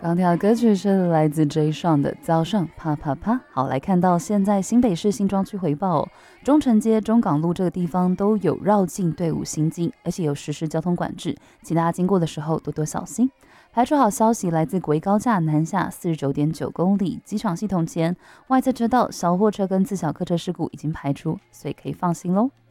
刚跳的歌曲是来自 J 上的早上啪啪啪。好，来看到现在新北市新庄区回报中城街、中港路这个地方都有绕境队伍行经，而且有实施交通管制，请大家经过的时候多多小心。排除好消息，来自国一高架南下49.9公里，机场系统前外侧车道小货车跟自小客车事故已经排除，所以可以放心喽。